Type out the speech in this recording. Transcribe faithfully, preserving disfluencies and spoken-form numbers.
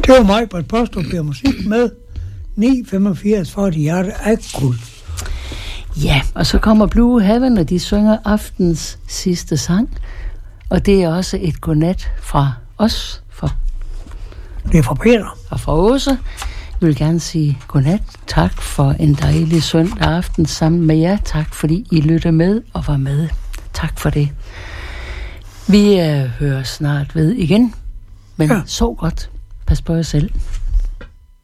Det var mig på et Postrup, der musik med ni femogfirs for de hjerte af guld. Ja, og så kommer Blue Heaven, og de synger aftens sidste sang. Og det er også et godnat fra os, fra, det er fra Peter. Og fra Åse. Jeg vil gerne sige godnat. Tak for en dejlig søndag aften sammen med jer. Tak fordi I lyttede med og var med. Tak for det. Vi øh, hører snart ved igen. Men ja. Sov godt. Pas på jer selv.